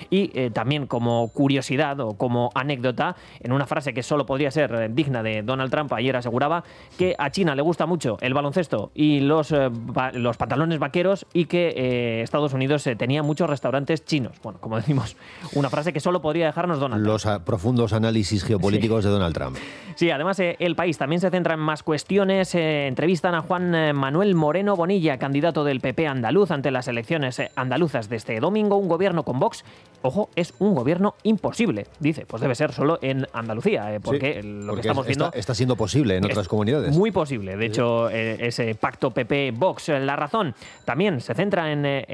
Y también como curiosidad o como anécdota, en una frase que solo podría ser digna de Donald Trump, ayer aseguraba que a China le gusta mucho el baloncesto y los pantalones vaqueros y que Estados Unidos tenía muchos restaurantes chinos. Bueno, como decimos, una frase que solo podría dejarnos Donald Trump. Los profundos análisis geopolíticos de Donald Trump. Sí, además El País también se centra en más cuestiones. Entrevistan a Juan Manuel Moreno Bonilla, candidato del PP andaluz ante las elecciones andaluzas de este domingo. Un gobierno con Vox, ojo, es un gobierno imposible. Dice, pues debe ser solo en Andalucía, porque lo que estamos viendo está siendo posible en otras comunidades. Muy posible. De hecho, ese pacto PP-Vox. La Razón también se centra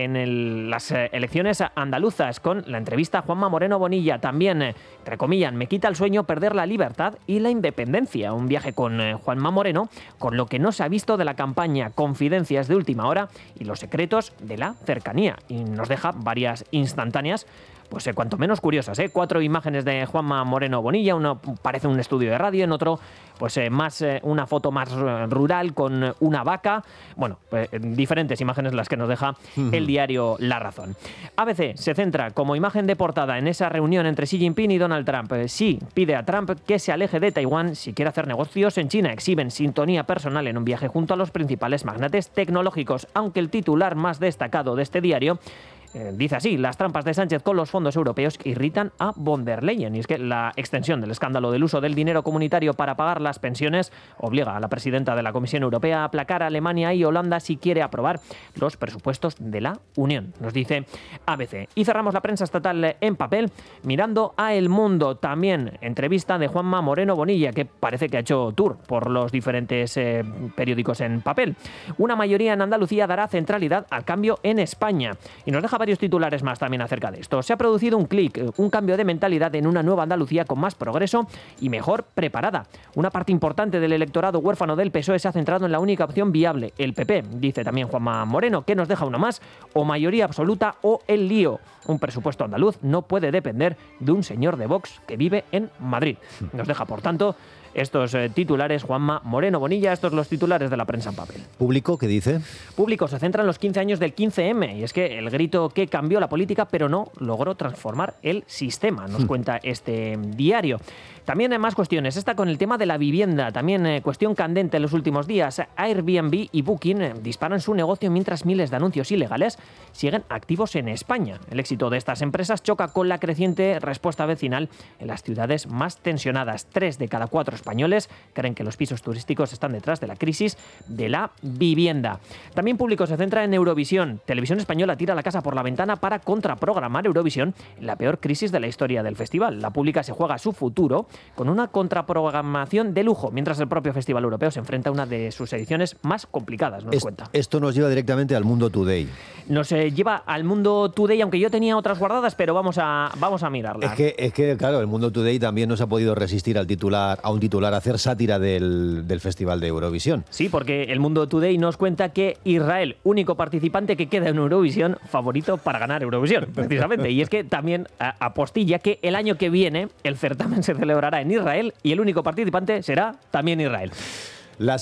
en las elecciones andaluzas con la entrevista a Juanma Moreno Bonilla. También, entre comillas, me quita el sueño perder la libertad y la independencia. Un viaje con Juanma Moreno, con lo que no se ha visto de la campaña, confidencias de última hora y los secretos de la cercanía. Y nos deja varias instantáneas, pues cuanto menos curiosas, 4 imágenes de Juanma Moreno Bonilla. Uno parece un estudio de radio, en otro pues una foto más rural con una vaca. Bueno, diferentes imágenes las que nos deja el diario La Razón. ABC se centra como imagen de portada en esa reunión entre Xi Jinping y Donald Trump. Xi pide a Trump que se aleje de Taiwán si quiere hacer negocios en China. Exhiben sintonía personal en un viaje junto a los principales magnates tecnológicos, aunque el titular más destacado de este diario dice así: las trampas de Sánchez con los fondos europeos irritan a von der Leyen. Y es que la extensión del escándalo del uso del dinero comunitario para pagar las pensiones obliga a la presidenta de la Comisión Europea a aplacar a Alemania y Holanda si quiere aprobar los presupuestos de la Unión, nos dice ABC. Y cerramos la prensa estatal en papel mirando a El Mundo. También entrevista de Juanma Moreno Bonilla, que parece que ha hecho tour por los diferentes periódicos en papel. Una mayoría en Andalucía dará centralidad al cambio en España. Y nos deja varios titulares más también acerca de esto. Se ha producido un clic, un cambio de mentalidad en una nueva Andalucía con más progreso y mejor preparada. Una parte importante del electorado huérfano del PSOE se ha centrado en la única opción viable, el PP, dice también Juanma Moreno, que nos deja una más: o mayoría absoluta o el lío. Un presupuesto andaluz no puede depender de un señor de Vox que vive en Madrid. Nos deja, por tanto, estos titulares Juanma Moreno Bonilla. Estos los titulares de la prensa en papel. ¿Público qué dice? Público se centra en los 15 años del 15M, y es que el grito que cambió la política pero no logró transformar el sistema, nos cuenta este diario. También hay más cuestiones. Esta con el tema de la vivienda, también cuestión candente en los últimos días. Airbnb y Booking disparan su negocio mientras miles de anuncios ilegales siguen activos en España. El éxito de estas empresas choca con la creciente respuesta vecinal en las ciudades más tensionadas. 3 de cada 4 españoles creen que los pisos turísticos están detrás de la crisis de la vivienda. También Público se centra en Eurovisión. Televisión Española tira la casa por la ventana para contraprogramar Eurovisión en la peor crisis de la historia del festival. La Pública se juega su futuro con una contraprogramación de lujo, mientras el propio Festival Europeo se enfrenta a una de sus ediciones más complicadas, nos cuenta. Esto nos lleva directamente al Mundo Today. Nos lleva al Mundo Today, aunque yo tenía otras guardadas, pero vamos a mirarlas. Es que, claro, el Mundo Today también no se ha podido resistir a un titular a hacer sátira del Festival de Eurovisión. Sí, porque el Mundo Today nos cuenta que Israel, único participante que queda en Eurovisión, favorito para ganar Eurovisión, precisamente. Y es que también apostilla que el año que viene el certamen se celebrará en Israel y el único participante será también Israel. Las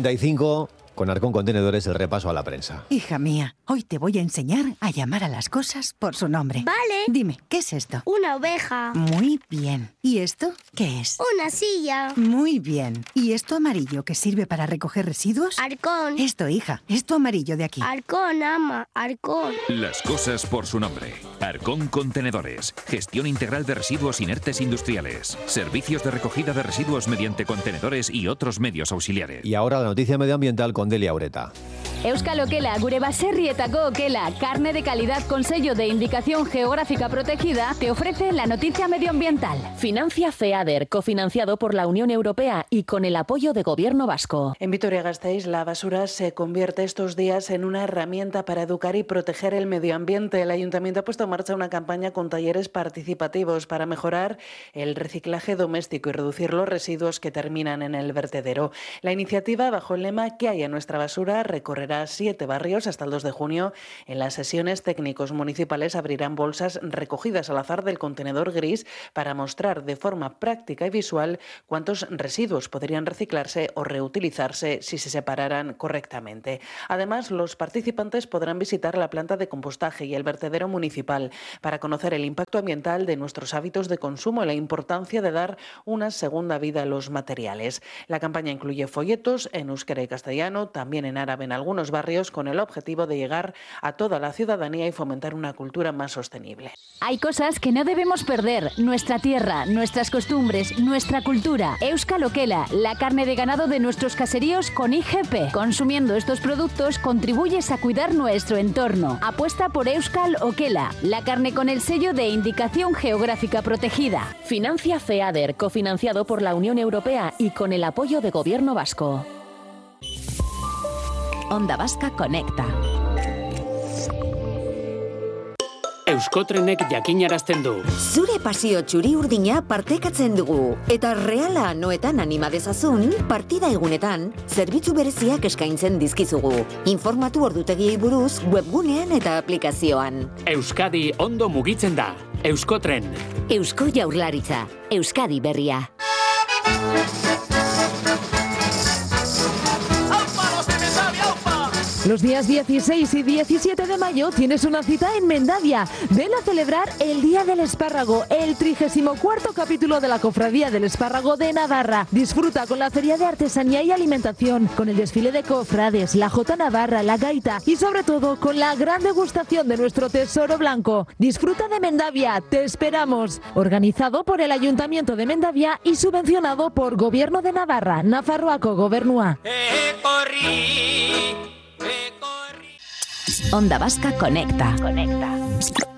7:45, con Arcón Contenedores, el repaso a la prensa. Hija mía, hoy te voy a enseñar a llamar a las cosas por su nombre. Vale. Dime, ¿qué es esto? Una oveja. Muy bien. ¿Y esto qué es? Una silla. Muy bien. ¿Y esto amarillo que sirve para recoger residuos? Arcón. Esto, hija, esto amarillo de aquí. Arcón, ama. Arcón. Las cosas por su nombre. Arcón Contenedores. Gestión integral de residuos inertes industriales. Servicios de recogida de residuos mediante contenedores y otros medios auxiliares. Y ahora la noticia medioambiental con Delia Ureta. Euskal Okela, gure baserrietako okela, carne de calidad con sello de indicación geográfica protegida, te ofrece la noticia medioambiental. Financia FEADER, cofinanciado por la Unión Europea y con el apoyo de Gobierno vasco. En Vitoria-Gasteiz, la basura se convierte estos días en una herramienta para educar y proteger el medio ambiente. El Ayuntamiento ha puesto en marcha una campaña con talleres participativos para mejorar el reciclaje doméstico y reducir los residuos que terminan en el vertedero. La iniciativa, bajo el lema "¿Qué hay en nuestra basura?", recorrerá recorrerá 7 barrios hasta el 2 de junio. En las sesiones, técnicos municipales abrirán bolsas recogidas al azar del contenedor gris para mostrar de forma práctica y visual cuántos residuos podrían reciclarse o reutilizarse si se separaran correctamente. Además, los participantes podrán visitar la planta de compostaje y el vertedero municipal para conocer el impacto ambiental de nuestros hábitos de consumo y la importancia de dar una segunda vida a los materiales. La campaña incluye folletos en euskera y castellano, también en árabe en algunos barrios, con el objetivo de llegar a toda la ciudadanía y fomentar una cultura más sostenible. Hay cosas que no debemos perder: nuestra tierra, nuestras costumbres, nuestra cultura. Euskal Okela, la carne de ganado de nuestros caseríos con IGP. Consumiendo estos productos contribuyes a cuidar nuestro entorno. Apuesta por Euskal Okela, la carne con el sello de indicación geográfica protegida. Financia FEADER, cofinanciado por la Unión Europea y con el apoyo de Gobierno vasco. Onda Vasca Conecta. Euskotrenek jakinarazten du. Zure pasio txuri urdina partekatzen dugu. Eta reala noetan anima dezazun, partida egunetan, zerbitzu bereziak eskaintzen dizkizugu. Informatu ordutegiei buruz webgunean eta aplikazioan. Euskadi ondo mugitzen da. Euskotren. Eusko Jaurlaritza. Euskadi berria. Los días 16 y 17 de mayo tienes una cita en Mendavia. Ven a celebrar el Día del Espárrago, el 34º capítulo de la Cofradía del Espárrago de Navarra. Disfruta con la Feria de Artesanía y Alimentación, con el desfile de cofrades, la Jota Navarra, la gaita y sobre todo con la gran degustación de nuestro tesoro blanco. Disfruta de Mendavia, te esperamos. Organizado por el Ayuntamiento de Mendavia y subvencionado por Gobierno de Navarra, Nafarroako Gobernua. Onda Vasca Conecta.